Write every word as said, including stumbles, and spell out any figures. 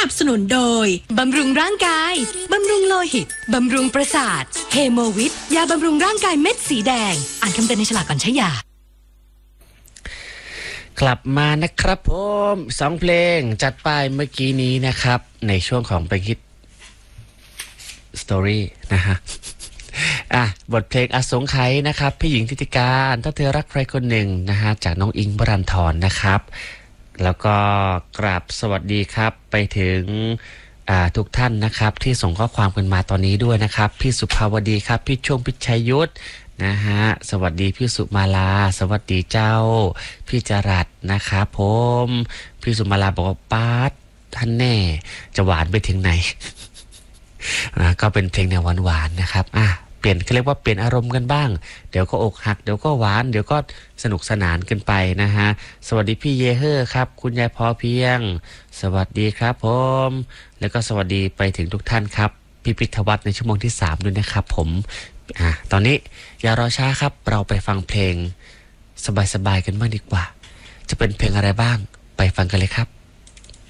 บสนุนโดยบำรุงร่างกายบำรุงโลหิตบำรุงประสาทเฮโมวิทยาบำรุงร่างกายเม็ดสีแดงอ่านคำเตือนในฉลากก่อนใช้ยากลับมานะครับผมสองเพลงจัดไปเมื่อกี้นี้นะครับในช่วงของเพลงฮิตสตอรี่นะฮะอ่ะบทเพลงอสงไขยนะครับพี่หญิงทิติการถ้าเธอรักใครคนหนึ่งนะฮะจากน้องอิงค์ วรันธรนะครับแล้วก็กราบสวัสดีครับไปถึงทุกท่านนะครับที่ส่งข้อความกันมาตอนนี้ด้วยนะครับพี่สุภาวดีครับพี่ช่วงพิชัยยุทธนะฮะสวัสดีพี่สุมาลาสวัสดีเจ้าพี่จรัสนะครับผมพี่สุมาลาบอกว่าป๊าดท่านแน่จะหวานไปถึงไหน นะก็เป็นเพลงแนวหวานๆนะครับอ่ะเปลี่ยนเขาเรียกว่าเปลี่ยนอารมณ์กันบ้างเดี๋ยวก็อกหักเดี๋ยวก็หวานเดี๋ยวก็สนุกสนานกันไปนะฮะสวัสดีพี่เยเฮอร์ครับคุณยายพอเพียงสวัสดีครับผมแล้วก็สวัสดีไปถึงทุกท่านครับพี่พิทวัฒน์ในชั่วโมงที่สามด้วยนะครับผมอ่ะตอนนี้อย่ารอช้าครับเราไปฟังเพลงสบายๆกันบ้างดีกว่าจะเป็นเพลงอะไรบ้างไปฟังกันเลยครับ